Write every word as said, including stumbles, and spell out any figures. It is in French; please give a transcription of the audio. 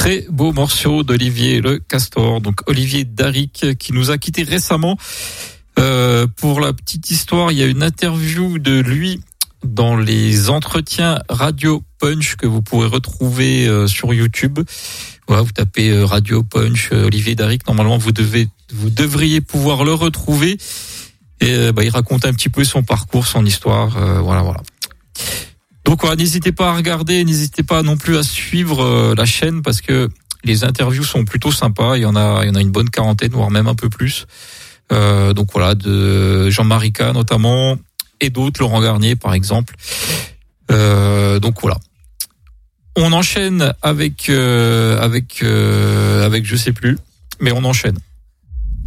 très beau morceau d'Olivier Le Castor. Donc Olivier Daric qui nous a quittés récemment. Euh, pour la petite histoire, il y a une interview de lui dans les entretiens Radio Punch que vous pourrez retrouver euh, sur YouTube. Voilà, vous tapez euh, Radio Punch euh, Olivier Daric. Normalement, vous devez, vous devriez pouvoir le retrouver. Et euh, bah, il raconte un petit peu son parcours, son histoire. Euh, voilà, voilà. Donc voilà, n'hésitez pas à regarder, n'hésitez pas non plus à suivre euh, la chaîne parce que les interviews sont plutôt sympas. Il y en a, il y en a une bonne quarantaine, voire même un peu plus. Euh, donc voilà, de Jean-Marie K notamment et d'autres, Laurent Garnier par exemple. Euh, donc voilà. On enchaîne avec euh, avec euh, avec je sais plus, mais on enchaîne.